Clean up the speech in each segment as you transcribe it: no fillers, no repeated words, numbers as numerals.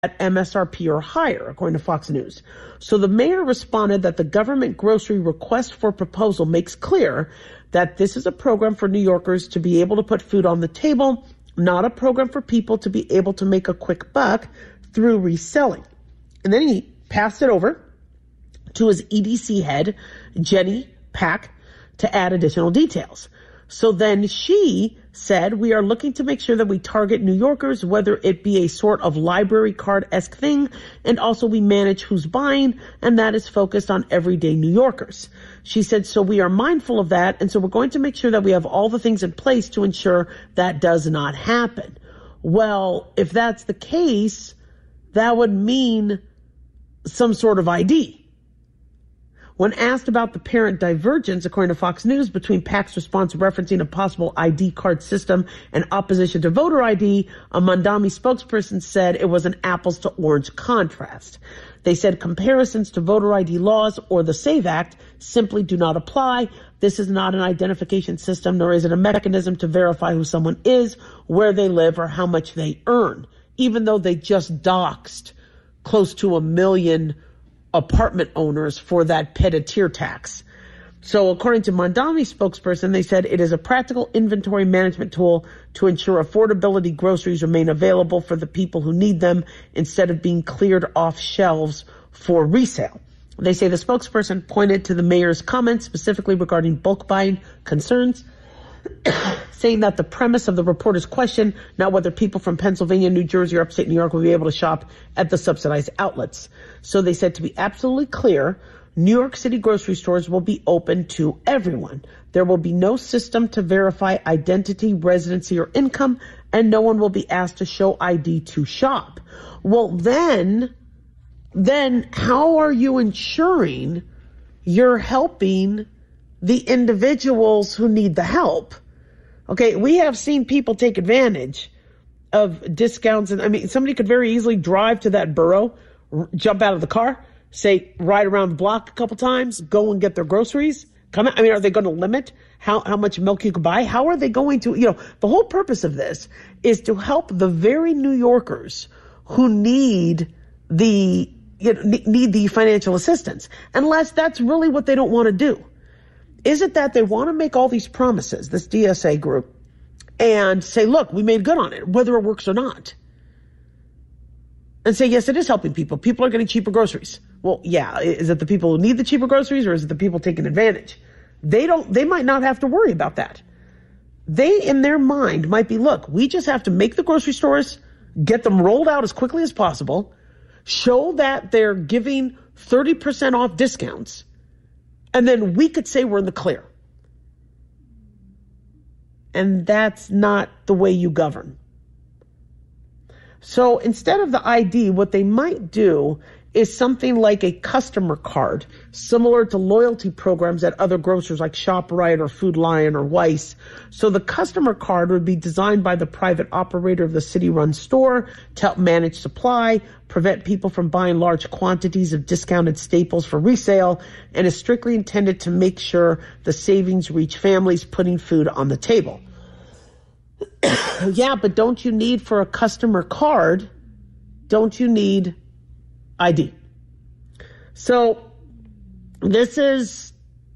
at MSRP or higher, according to Fox News. So the mayor responded that the government grocery request for proposal makes clear that this is a program for New Yorkers to be able to put food on the table, not a program for people to be able to make a quick buck through reselling. And then he passed it over to his EDC head, Jenny Pack, to add additional details. So then she said, we are looking to make sure that we target New Yorkers, whether it be a sort of library card-esque thing, and also we manage who's buying, and that is focused on everyday New Yorkers. She said, so we are mindful of that, and so we're going to make sure that we have all the things in place to ensure that does not happen. Well, if that's the case, that would mean some sort of ID. When asked about the apparent divergence, according to Fox News, between PAC's response referencing a possible ID card system and opposition to voter ID, a Mamdani spokesperson said it was an apples to orange contrast. They said comparisons to voter ID laws or the SAVE Act simply do not apply. This is not an identification system, nor is it a mechanism to verify who someone is, where they live, or how much they earn, even though they just doxed close to 1 million apartment owners for that pied-à-terre tax. So according to Mamdani spokesperson, they said it is a practical inventory management tool to ensure affordability groceries remain available for the people who need them instead of being cleared off shelves for resale. They say the spokesperson pointed to the mayor's comments specifically regarding bulk buying concerns, saying that the premise of the reporter's question, not whether people from Pennsylvania, New Jersey, or upstate New York will be able to shop at the subsidized outlets. So they said, to be absolutely clear, New York City grocery stores will be open to everyone. There will be no system to verify identity, residency, or income, and no one will be asked to show ID to shop. Well, then how are you ensuring you're helping the individuals who need the help? Okay, we have seen people take advantage of discounts. And I mean, somebody could very easily drive to that borough, jump out of the car, say, ride around the block a couple times, go and get their groceries. Come out. I mean, are they going to limit how much milk you can buy? How are they going to, the whole purpose of this is to help the very New Yorkers who need the financial assistance, unless that's really what they don't want to do. Is it that they want to make all these promises, this DSA group, and say, look, we made good on it, whether it works or not? And say, yes, it is helping people. People are getting cheaper groceries. Well, yeah. Is it the people who need the cheaper groceries, or is it the people taking advantage? They might not have to worry about that. They, in their mind, might be, look, we just have to make the grocery stores, get them rolled out as quickly as possible, show that they're giving 30% off discounts, and then we could say we're in the clear. And that's not the way you govern. So instead of the ID, what they might do is something like a customer card, similar to loyalty programs at other grocers like ShopRite or Food Lion or Weis. So the customer card would be designed by the private operator of the city-run store to help manage supply, prevent people from buying large quantities of discounted staples for resale, and is strictly intended to make sure the savings reach families putting food on the table. Yeah, but don't you need, for a customer card, don't you need ID? So this is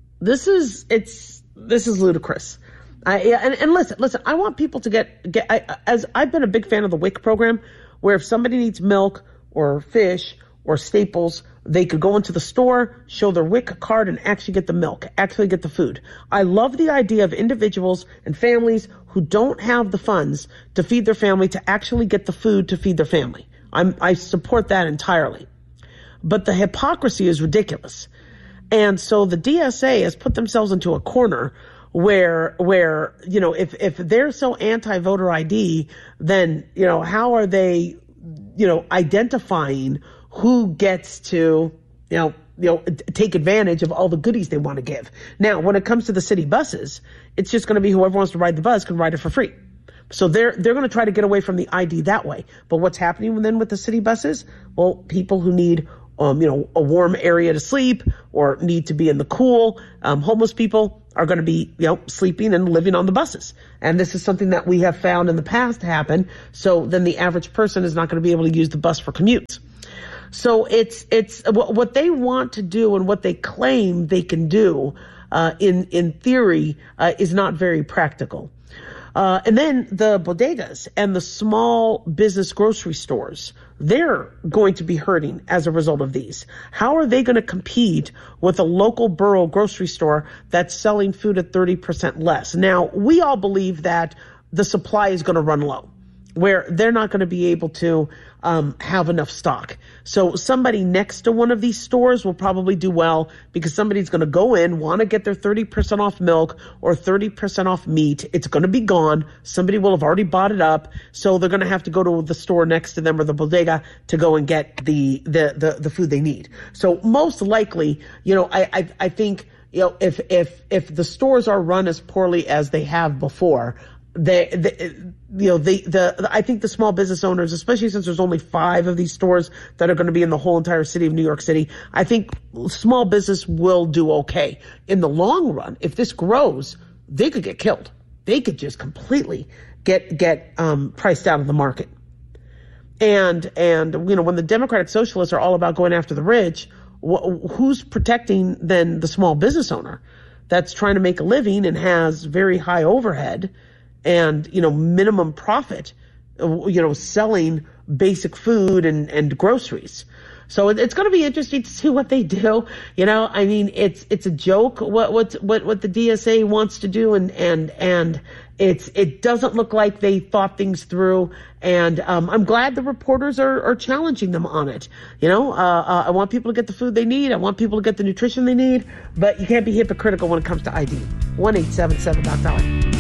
ludicrous. And listen, I want people to as I've been a big fan of the WIC program, where if somebody needs milk or fish or staples, they could go into the store, show their WIC card, and actually get the milk, actually get the food. I love the idea of individuals and families who don't have the funds to feed their family to actually get the food to feed their family. I support that entirely. But the hypocrisy is ridiculous. And so the DSA has put themselves into a corner where if they're so anti-voter ID, then, how are they, identifying who gets to, take advantage of all the goodies they want to give. Now, when it comes to the city buses, it's just going to be whoever wants to ride the bus can ride it for free. So they're going to try to get away from the ID that way. But what's happening then with the city buses? Well, people who need, a warm area to sleep or need to be in the cool, homeless people, are going to be, sleeping and living on the buses. And this is something that we have found in the past happen. So then the average person is not going to be able to use the bus for commutes. So it's what they want to do and what they claim they can do, in theory, is not very practical. And then the bodegas and the small business grocery stores, they're going to be hurting as a result of these. How are they going to compete with a local borough grocery store that's selling food at 30% less? Now, we all believe that the supply is going to run low, where they're not going to be able to have enough stock. So somebody next to one of these stores will probably do well because somebody's going to go in, want to get their 30% off milk or 30% off meat. It's going to be gone. Somebody will have already bought it up. So they're going to have to go to the store next to them or the bodega to go and get the food they need. So most likely, I think, if the stores are run as poorly as they have before, I think the small business owners, especially since there's only 5 of these stores that are going to be in the whole entire city of New York City, I think small business will do okay. In the long run, if this grows, they could get killed. They could just completely get priced out of the market. And when the Democratic Socialists are all about going after the rich, who's protecting then the small business owner that's trying to make a living and has very high overhead and, minimum profit, selling basic food and groceries. So it's going to be interesting to see what they do. It's a joke what the DSA wants to do, and it doesn't look like they thought things through. And I'm glad the reporters are challenging them on it. I want people to get the food they need. I want people to get the nutrition they need. But you can't be hypocritical when it comes to ID. 1-877-DOC-DOLLAR.